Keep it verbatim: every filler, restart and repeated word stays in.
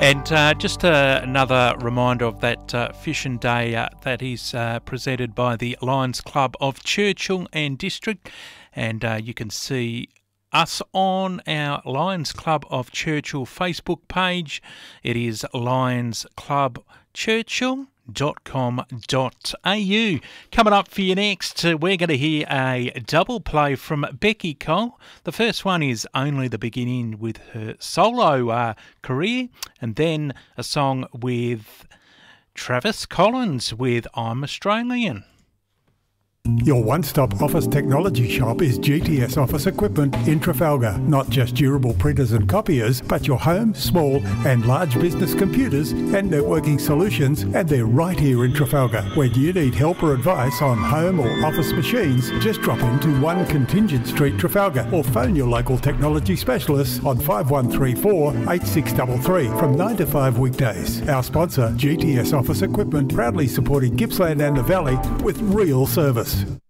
And uh, just uh, another reminder of that uh, Fishing Day uh, that is uh, presented by the Lions Club of Churchill and District. And uh, you can see us on our Lions Club of Churchill Facebook page. It is Lions Club Churchill. dot com dot a u. Coming up for you next, uh, we're going to hear a double play from Becky Cole. The first one is Only the Beginning with her solo uh, career, and then a song with Travis Collins with I'm Australian. Your one-stop office technology shop is G T S Office Equipment in Trafalgar. Not just durable printers and copiers, but your home, small and large business computers and networking solutions, and they're right here in Trafalgar. When you need help or advice on home or office machines, just drop into one Contingent Street, Trafalgar, or phone your local technology specialists on five one three four, eight six three three from nine to five weekdays. Our sponsor, G T S Office Equipment, proudly supporting Gippsland and the Valley with real service.